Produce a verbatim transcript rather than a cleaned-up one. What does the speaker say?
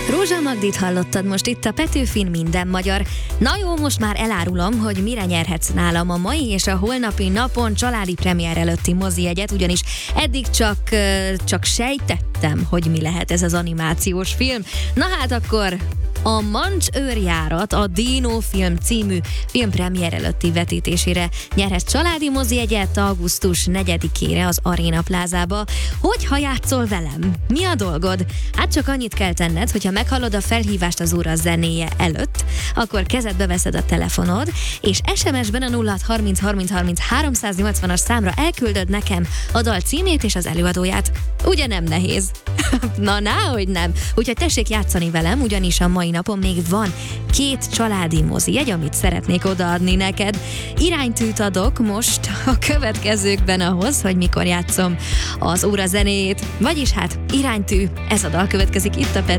Rózsa Magdit hallottad most itt a Petőfin Minden Magyar. Na jó, most már elárulom, hogy mire nyerhetsz nálam a mai és a holnapi napon családi premier előtti mozijegyet, ugyanis eddig csak, csak sejtettem, hogy mi lehet ez az animációs film. Na hát akkor... A Mancs őrjárat, a Dino film című filmpremiér előtti vetítésére nyerhetsz családi mozijegyet augusztus negyedikére az Arena Plázába. Hogyha játszol velem? Mi a dolgod? Hát csak annyit kell tenned, hogyha meghallod a felhívást az óra zenéje előtt, akkor kezedbe veszed a telefonod, és es em es-ben a nulla hat harminc harminc harminc háromszáznyolcvanas számra elküldöd nekem a dal címét és az előadóját. Ugye nem nehéz? Na, náhogy nem. Úgyhogy tessék játszani velem, ugyanis a mai napon még van két családi mozijegy, amit szeretnék odaadni neked. Iránytűt adok most a következőkben ahhoz, hogy mikor játszom az óra zenéjét. Vagyis hát iránytű, ez a dal következik itt a Pet